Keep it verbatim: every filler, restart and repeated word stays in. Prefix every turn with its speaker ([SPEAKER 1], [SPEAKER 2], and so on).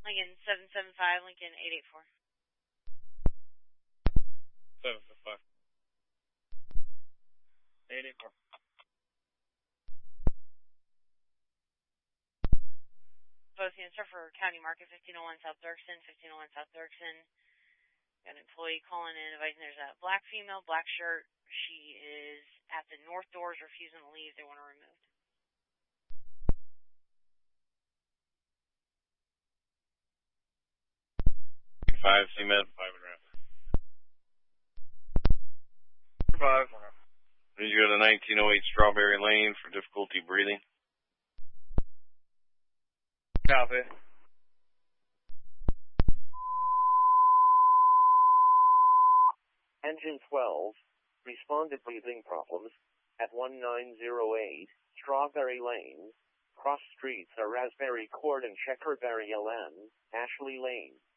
[SPEAKER 1] Lincoln seven seven five, Lincoln eight eight four.
[SPEAKER 2] seven seven five. eight eight four.
[SPEAKER 1] Both answer for County Market, fifteen oh one South Dirksen, fifteen oh one South Dirksen. Got an employee calling in, advising there's a black female, black shirt. She is at the north doors, refusing to leave. They want her removed.
[SPEAKER 2] Five, C Med, five and a half. Five. Need you go to nineteen oh eight Strawberry Lane for difficulty breathing. Copy.
[SPEAKER 3] Engine twelve, respond to breathing problems at nineteen oh eight Strawberry Lane. Cross streets are Raspberry Court and Checkerberry L M, Ashley Lane.